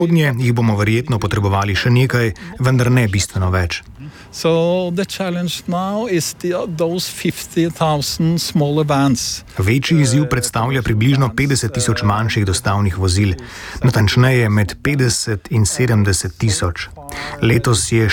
Odnje jih bomo verjetno potrebovali še nekaj, vendar ne bistveno več. So the challenge now is those 50,000 smaller vans. Večji izziv predstavlja približno 50,000 manjših dostavnih vozil, natančneje med 50 in 70,000. Letos je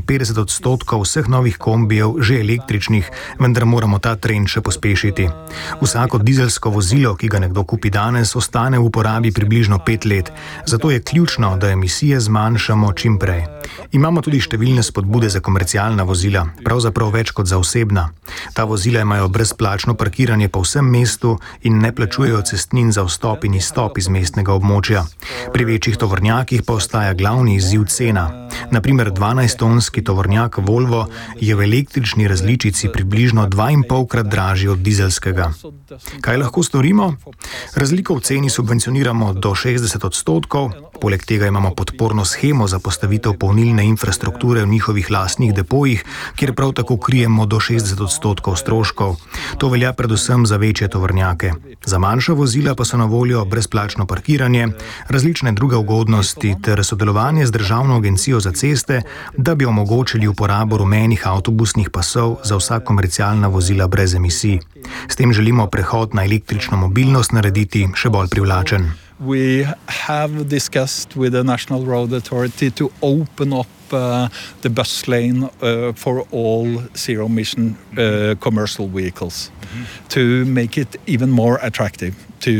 56% vseh novih kombijev že električnih, vendar moramo ta trend še pospešiti. Vsako dizelsko vozilo, ki ga nekdo kupi danes, ostane v uporabi približno 5 let, zato je ključno, da emisije zmanjšamo čim prej. Imamo tudi številne spodbude za komercialna vozila, pravzaprav več kot za osebna. Ta vozila imajo brezplačno parkiranje po vsem mestu in ne plačujejo cestnin za vstop in izstop iz mestnega območja. Pri večjih tovornjakih pa ostaja glavni izziv cena. Naprimer 12-tonski tovornjak Volvo je v električni različici približno 2,5-krat dražji od dizelskega. Kaj lahko storimo? Razliko v ceni subvencioniramo do 60%, poleg tega imamo podporno shemo za postavitev polnilne infrastrukture v njihovih lastnih depojih, kjer prav tako krijemo do 60% stroškov. To velja predvsem za večje tovornjake. Za manjša vozila pa so na voljo brezplačno parkiranje, različne druge ugodnosti ter sodelovanje z Državno agencijo za ceste, da bi omogočili uporabo rumenih avtobusnih pasov za vsa komercialna vozila brez emisij. S tem želimo prehod na električno mobilnost narediti še bolj privlačen. We have discussed with the National Road Authority to open up the bus lane for all zero-emission commercial vehicles to make it even more attractive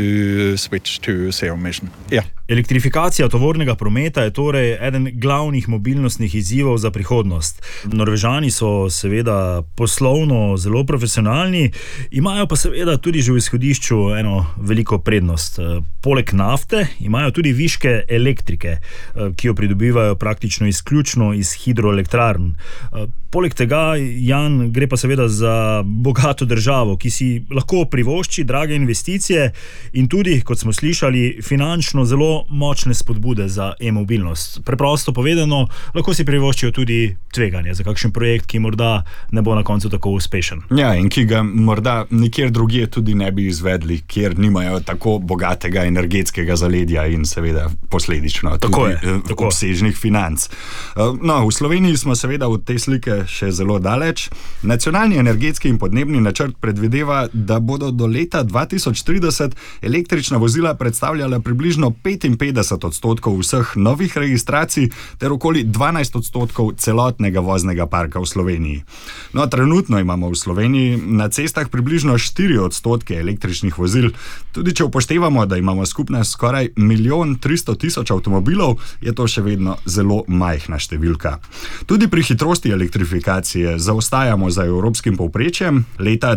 to switch to zero-emission. Yeah. Elektrifikacija tovornega prometa je torej eden glavnih mobilnostnih izzivov za prihodnost. Norvežani so seveda poslovno zelo profesionalni, imajo pa seveda tudi že v izhodišču eno veliko prednost. Poleg nafte imajo tudi viške elektrike, ki jo pridobivajo praktično izključno iz hidroelektrarn. Poleg tega, Jan, gre pa seveda za bogato državo, ki si lahko privošči drage investicije in tudi, kot smo slišali, finančno zelo močne spodbude za e-mobilnost. Preprosto povedano, lahko si privoščijo tudi tveganje za kakšen projekt, ki morda ne bo na koncu tako uspešen. Ja, in ki ga morda nikjer drugje tudi ne bi izvedli, kjer nimajo tako bogatega energetskega zaledja in seveda posledično tudi obsežnih financ. No, v Sloveniji smo seveda v tej slike še zelo daleč. Nacionalni energetski in podnebni načrt predvideva, da bodo do leta 2030 električna vozila predstavljala približno 55% vseh novih registracij ter okoli 12% celotnega voznega parka v Sloveniji. No, trenutno imamo v Sloveniji na cestah približno 4% električnih vozil. Tudi če upoštevamo, da imamo skupno skoraj 1,300,000 avtomobilov, je to še vedno zelo majhna številka. Tudi pri hitrosti elektrifikacije zaostajamo za evropskim povprečjem. Leta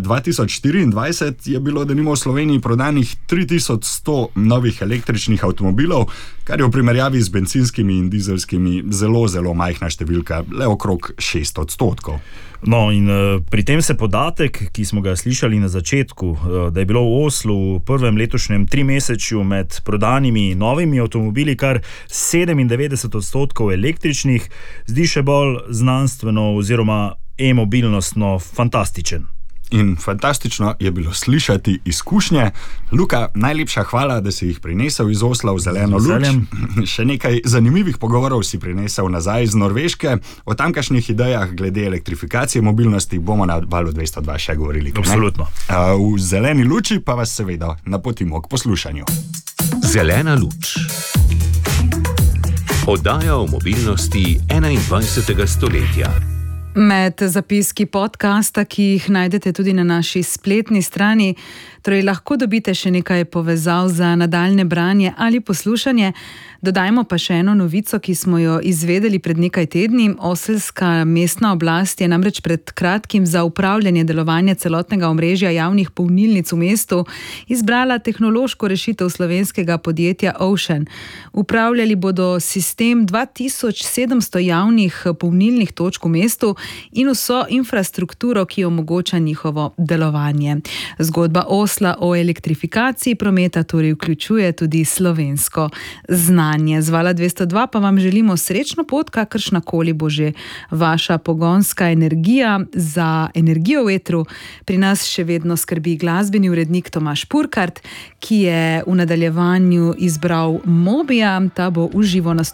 2024 je bilo denimo v Sloveniji prodanih 3100 novih električnih avtomobilov, kar je v primerjavi z bencinskimi in dizelskimi zelo, zelo majhna številka, le okrog 6%. No, in pri tem se podatek, ki smo ga slišali na začetku, da je bilo v Oslu v prvem letošnjem 3-mesečju med prodanimi novimi avtomobili kar 97% električnih, zdi še bolj znanstveno oziroma e-mobilnostno fantastičen. In fantastično je bilo slišati izkušnje. Luka, najlepša hvala, da si jih prinesel iz Osla v zeleno luč. Še nekaj zanimivih pogovorov si prinesel nazaj iz Norveške. O tamkajšnjih idejah glede elektrifikacije mobilnosti bomo na Valu 202 še govorili. Absolutno. V zeleni luči pa vas seveda napotimo k poslušanju. Zelena luč. Oddaja o mobilnosti 21. stoletja. Med zapiski podcasta, ki jih najdete tudi na naši spletni strani, torej lahko dobite še nekaj povezav za nadaljne branje ali poslušanje. Dodajmo pa še eno novico, ki smo jo izvedeli pred nekaj tedni. Oselska mestna oblast je namreč pred kratkim za upravljanje delovanja celotnega omrežja javnih polnilnic v mestu izbrala tehnološko rešitev slovenskega podjetja Ocean. Upravljali bodo sistem 2700 javnih polnilnih točk v mestu in vso infrastrukturo, ki omogoča njihovo delovanje. Zgodba Osla posla o elektrifikaciji prometa, torej vključuje tudi slovensko znanje. Z Vala 202 pa vam želimo srečno pot, kakršnakoli bo že vaša pogonska energija. Za energijo v etru pri nas še vedno skrbi glasbeni urednik Tomaž Purkart, ki je v nadaljevanju izbral Mobija. Ta bo v živo nastopil